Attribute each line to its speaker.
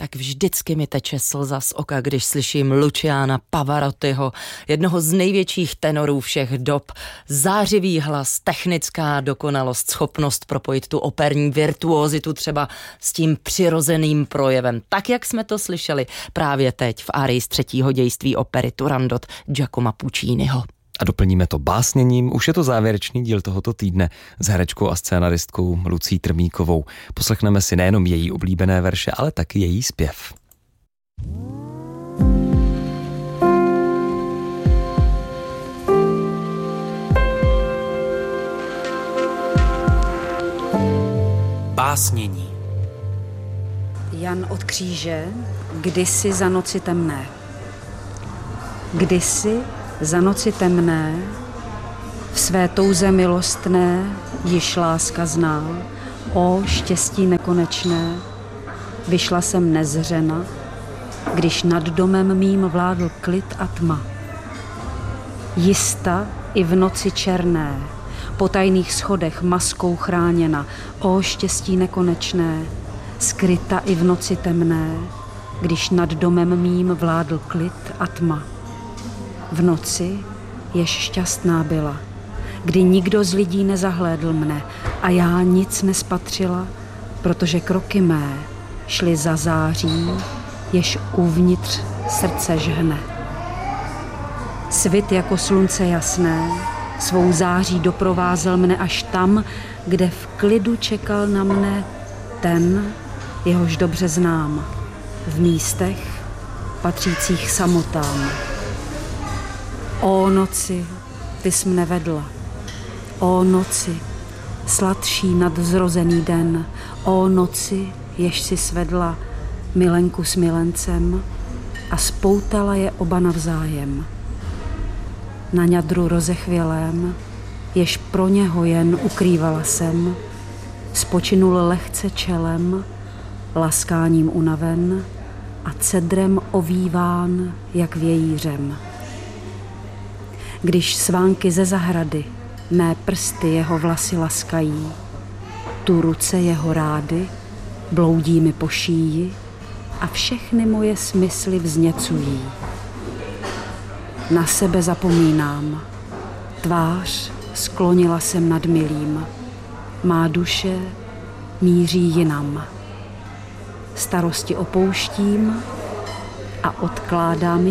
Speaker 1: tak vždycky mi teče slza z oka, když slyším Luciana Pavarottiho, jednoho z největších tenorů všech dob. Zářivý hlas, technická dokonalost, schopnost propojit tu operní virtuózitu třeba s tím přirozeným projevem, tak jak jsme to slyšeli právě teď v árii z 3. dějství opery Turandot Giacoma Pucciniho.
Speaker 2: A doplníme to básněním. Už je to závěrečný díl tohoto týdne s herečkou a scénaristkou Lucí Trmíkovou. Poslechneme si nejenom její oblíbené verše, ale taky její zpěv.
Speaker 3: Básnění.
Speaker 4: Jan od Kříže, kdysi za noci temné. Kdysi za noci temné, v své touze milostné, již láska znal, o štěstí nekonečné, vyšla jsem nezřena, když nad domem mým vládl klid a tma. Jista i v noci černé, po tajných schodech maskou chráněna, o štěstí nekonečné, skryta i v noci temné, když nad domem mým vládl klid a tma. V noci, jež šťastná byla, kdy nikdo z lidí nezahlédl mne a já nic nespatřila, protože kroky mé šly za září, jež uvnitř srdce žhne. Svit jako slunce jasné svou září doprovázel mne až tam, kde v klidu čekal na mne ten, jehož dobře znám, v místech patřících samotám. O noci, ty jsi mne vedla, o noci, sladší nadzrozený den, o noci, jež si svedla milenku s milencem a spoutala je oba navzájem. Na ňadru rozechvělém, jež pro něho jen ukrývala jsem, spočinul lehce čelem, laskáním unaven a cedrem ovíván jak vějířem. Když svánky ze zahrady mé prsty jeho vlasy laskají, tu ruce jeho rády bloudí mi po šíji a všechny moje smysly vzněcují. Na sebe zapomínám, tvář sklonila jsem nad milým, má duše míří jinam. Starosti opouštím a odkládám